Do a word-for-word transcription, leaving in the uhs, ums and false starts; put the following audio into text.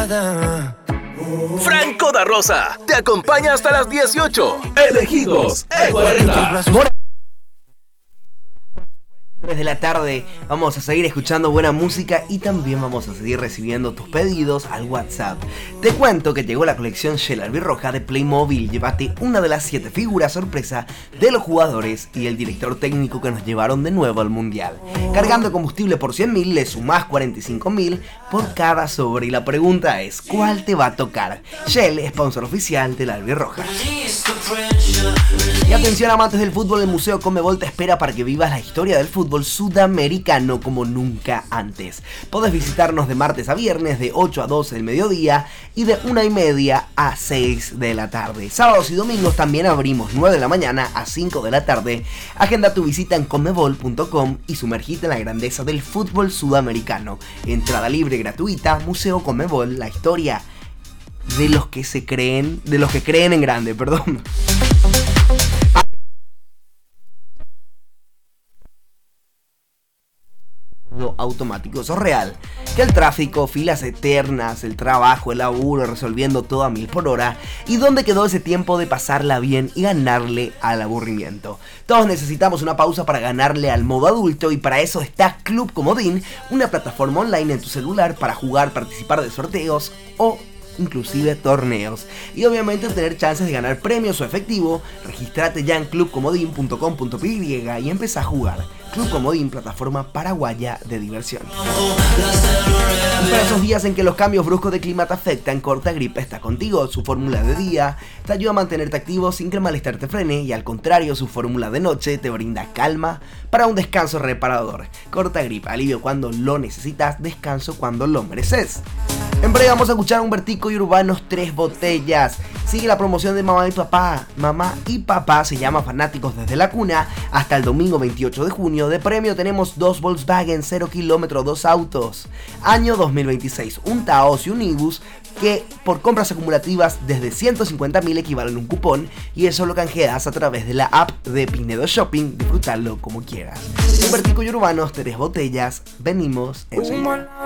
nada. Franco da Rosa te acompaña hasta las dieciocho. Elegidos en cuarenta. tres de la tarde vamos a seguir escuchando buena música y también vamos a seguir recibiendo tus pedidos al WhatsApp. Te cuento que llegó la colección Shell Albirroja de Playmobil. Llévate una de las siete figuras sorpresa de los jugadores y el director técnico que nos llevaron de nuevo al mundial. Cargando combustible por cien mil, le sumás cuarenta y cinco mil por cada sobre y la pregunta es ¿cuál te va a tocar? Shell, sponsor oficial de la Albirroja. Y atención amantes del fútbol, el Museo Conmebol te espera para que vivas la historia del fútbol sudamericano como nunca antes. Podés visitarnos de martes a viernes de ocho a doce del mediodía y de una y media a seis de la tarde. Sábados y domingos también abrimos nueve de la mañana a cinco de la tarde. Agenda tu visita en conmebol punto com y sumergite en la grandeza del fútbol sudamericano. Entrada libre y gratuita, Museo Conmebol, la historia de los que se creen, de los que creen en grande, perdón. Automático, eso es real. Que el tráfico, filas eternas, el trabajo, el laburo, resolviendo todo a mil por hora. ¿Y dónde quedó ese tiempo de pasarla bien y ganarle al aburrimiento? Todos necesitamos una pausa para ganarle al modo adulto y para eso está Club Comodín, una plataforma online en tu celular para jugar, participar de sorteos o inclusive torneos y obviamente tener chances de ganar premios o efectivo. Regístrate ya en club comodín punto com punto p y y empezá a jugar. Club Comodín, plataforma paraguaya de diversión. Y para esos días en que los cambios bruscos de clima te afectan, Cortagrip está contigo. Su fórmula de día te ayuda a mantenerte activo sin que el malestar te frene y al contrario, su fórmula de noche te brinda calma para un descanso reparador. Cortagrip, alivio cuando lo necesitas, descanso cuando lo mereces. En breve vamos a escuchar a Humbertico y Urbanos Tres Botellas. Sigue la promoción de Mamá y Papá. Mamá y Papá se llama Fanáticos desde la cuna hasta el domingo veintiocho de junio. De premio tenemos dos Volkswagen cero kilómetros, dos autos. Año dos mil veintiséis, un Taos y un Ibus que por compras acumulativas desde ciento cincuenta mil equivalen a un cupón y eso lo canjeas a través de la app de Pinedo Shopping. Disfrutarlo como quieras. Humbertico y Urbanos Tres Botellas. Venimos enseguida.